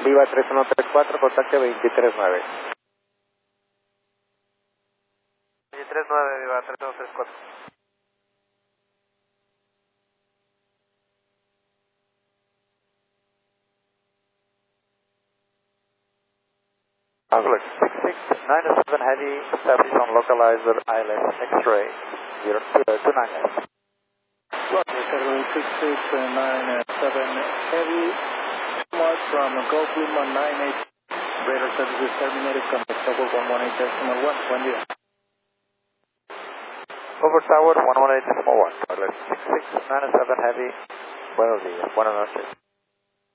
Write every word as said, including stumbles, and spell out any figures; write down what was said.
Viva tres uno tres cuatro, contacte veintitrés nueve. veintitrés nueve, Viva tres uno tres cuatro. Outlook six six nine seven Heavy, established on localizer I L S X-ray zero two nine S. Roger, Category six six nine seven Heavy, mark from Gulf Lima nine eight, radar services terminated, contact tower one one eight decimal one, buen día. Over tower one one eight decimal one, Outlook six six nine seven Heavy, buenos días, buenas noches.